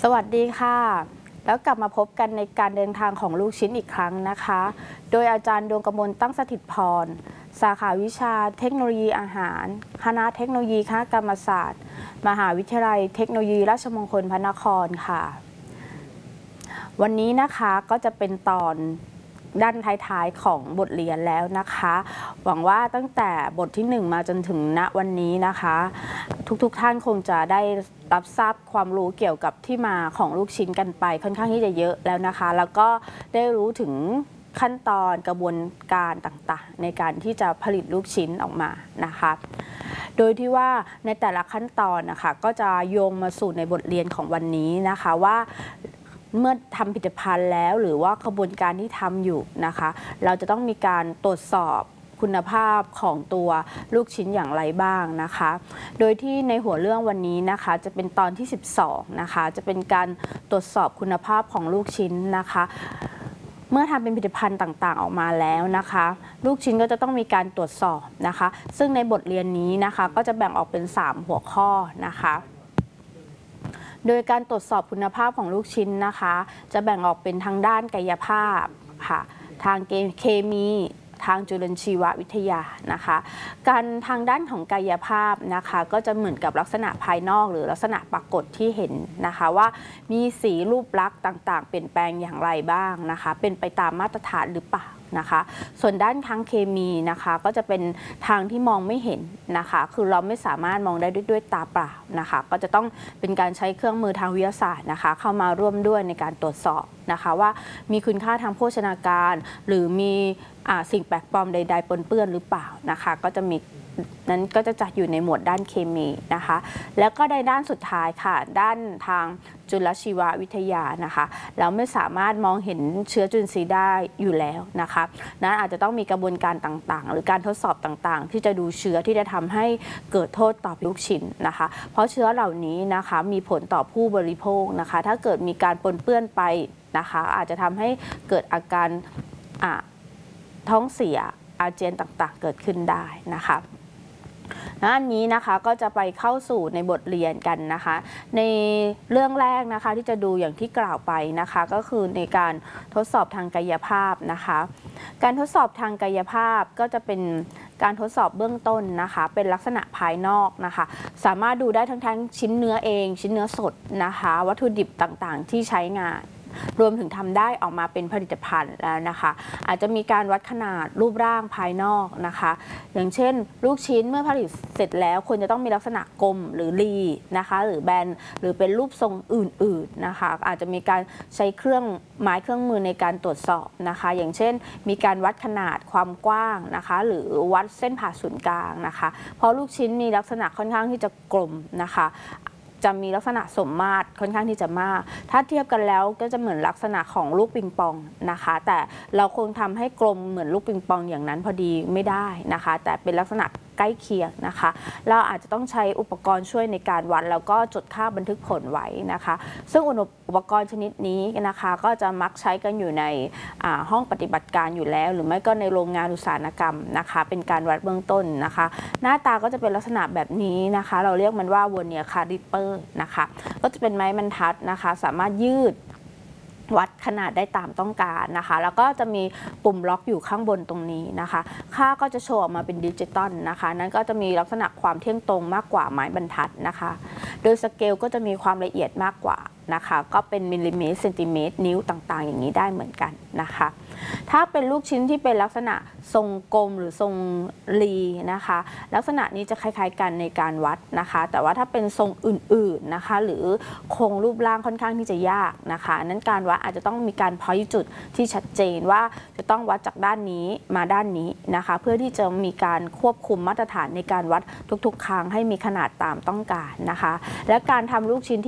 สวัสดีค่ะแล้วกลับมาพบกันในการเดินทางของลูกชิ้นอีกครั้งนะคะโดยอาจารย์ดวงกมลตั้งสถิตพรสาขาวิชาเทคโนโลยีอาหารคณะเทคโนโลยีคณะกรรมศาสตร์มหาวิทยาลัยเทคโนโลยีราชมงคลพระนครค่ะวันนี้นะคะก็จะเป็นตอนด้านท้ายๆของบทเรียนแล้วนะคะหวังว่าตั้งแต่บทที่1มาจนถึงณวันนี้นะคะทุกท่านคงจะได้รับทราบความรู้เกี่ยวกับที่มาของลูกชิ้นกันไปค่อนข้างที่จะเยอะแล้วนะคะแล้วก็ได้รู้ถึงขั้นตอนกระบวนการต่างๆในการที่จะผลิตลูกชิ้นออกมานะคะโดยที่ว่าในแต่ละขั้นตอนนะคะก็จะโยงมาสู่ในบทเรียนของวันนี้นะคะว่าเมื่อทำผลิตภัณฑ์แล้วหรือว่ากระบวนการที่ทำอยู่นะคะเราจะต้องมีการตรวจสอบคุณภาพของตัวลูกชิ้นอย่างไรบ้างนะคะโดยที่ในหัวเรื่องวันนี้นะคะจะเป็นตอนที่12นะคะจะเป็นการตรวจสอบคุณภาพของลูกชิ้นนะคะเมื่อทำเป็นผลิตภัณฑ์ต่างๆออกมาแล้วนะคะลูกชิ้นก็จะต้องมีการตรวจสอบนะคะซึ่งในบทเรียนนี้นะคะก็จะแบ่งออกเป็น3หัวข้อนะคะโดยการตรวจสอบคุณภาพของลูกชิ้นนะคะจะแบ่งออกเป็นทางด้านกายภาพค่ะทางเคมีทางจุลชีววิทยานะคะการทางด้านของกายภาพนะคะก็จะเหมือนกับลักษณะภายนอกหรือลักษณะปรากฏที่เห็นนะคะว่ามีสีรูปลักษณ์ต่างๆเปลี่ยนแปลงอย่างไรบ้างนะคะเป็นไปตามมาตรฐานหรือเปล่านะคะส่วนด้านทางเคมีนะคะก็จะเป็นทางที่มองไม่เห็นนะคะคือเราไม่สามารถมองได้ด้วยตาเปล่านะคะก็จะต้องเป็นการใช้เครื่องมือทางวิทยาศาสตร์นะคะเข้ามาร่วมด้วยในการตรวจสอบนะคะว่ามีคุณค่าทางโภชนาการหรือมีสิ่งแปลกปลอมใดๆปนเปื้อนหรือเปล่านะคะก็จะมีนั้นก็จะจัดอยู่ในหมวดด้านเคมีนะคะแล้วก็ในด้านสุดท้ายค่ะด้านทางจุลชีววิทยานะคะเราไม่สามารถมองเห็นเชื้อจุลินทรีย์ได้อยู่แล้วนะคะนั้นอาจจะต้องมีกระบวนการต่างๆหรือการทดสอบต่างๆที่จะดูเชื้อที่จะทำให้เกิดโทษต่อลูกชิ้นนะคะเพราะเชื้อเหล่านี้นะคะมีผลต่อผู้บริโภคนะคะถ้าเกิดมีการปนเปื้อนไปนะคะอาจจะทำให้เกิดอาการท้องเสียอาเจียนต่างๆเกิดขึ้นได้นะคะอันนี้นะคะก็จะไปเข้าสู่ในบทเรียนกันนะคะในเรื่องแรกนะคะที่จะดูอย่างที่กล่าวไปนะคะก็คือในการทดสอบทางกายภาพนะคะการทดสอบทางกายภาพก็จะเป็นการทดสอบเบื้องต้นนะคะเป็นลักษณะภายนอกนะคะสามารถดูได้ทั้งชิ้นเนื้อเองชิ้นเนื้อสดนะคะวัตถุดิบต่างๆที่ใช้งานรวมถึงทำได้ออกมาเป็นผลิตภัณฑ์แล้วนะคะอาจจะมีการวัดขนาดรูปร่างภายนอกนะคะอย่างเช่นลูกชิ้นเมื่อผลิตเสร็จแล้วควรจะต้องมีลักษณะกลมหรือรีนะคะหรือแบนหรือเป็นรูปทรงอื่นๆนะคะอาจจะมีการใช้เครื่องมือในการตรวจสอบนะคะอย่างเช่นมีการวัดขนาดความกว้างนะคะหรือวัดเส้นผ่าศูนย์กลางนะคะเพราะลูกชิ้นมีลักษณะค่อนข้างที่จะกลมนะคะจะมีลักษณะสมมาตรค่อนข้างที่จะมากถ้าเทียบกันแล้วก็จะเหมือนลักษณะของลูกปิงปองนะคะแต่เราคงทำให้กลมเหมือนลูกปิงปองอย่างนั้นพอดีไม่ได้นะคะแต่เป็นลักษณะใกล้เคียงนะคะเราอาจจะต้องใช้อุปกรณ์ช่วยในการวัดแล้วก็จดค่าบันทึกผลไว้นะคะซึ่งอุปกรณ์ชนิดนี้นะคะก็จะมักใช้กันอยู่ในห้องปฏิบัติการอยู่แล้วหรือไม่ก็ในโรงงานอุตสาหกรรมนะคะเป็นการวัดเบื้องต้นนะคะหน้าตาก็จะเป็นลักษณะแบบนี้นะคะเราเรียกมันว่าเนียร์คาลิปเปอร์นะคะก็จะเป็นไม้บรรทัดนะคะสามารถยืดวัดขนาดได้ตามต้องการนะคะแล้วก็จะมีปุ่มล็อกอยู่ข้างบนตรงนี้นะคะค่าก็จะโชว์ออกมาเป็นดิจิตอลนะคะนั้นก็จะมีลักษณะความเที่ยงตรงมากกว่าไม้บรรทัดนะคะโดยสเกลก็จะมีความละเอียดมากกว่านะคะก็เป็นมิลลิเมตรเซนติเมตรนิ้วต่างๆอย่างนี้ได้เหมือนกันนะคะถ้าเป็นลูกชิ้นที่เป็นลักษณะทรงกลมหรือทรงรีนะคะลักษณะนี้จะคล้ายๆกันในการวัดนะคะแต่ว่าถ้าเป็นทรงอื่นๆนะคะหรือโครงรูปร่างค่อนข้างที่จะยากนะคะนั้นการวัดอาจจะต้องมีการพอยต์จุดที่ชัดเจนว่าจะต้องวัดจากด้านนี้มาด้านนี้นะคะเพื่อที่จะมีการควบคุมมาตรฐานในการวัดทุกๆครั้งให้มีขนาดตามต้องการนะคะและการทำลูกชิ้นที่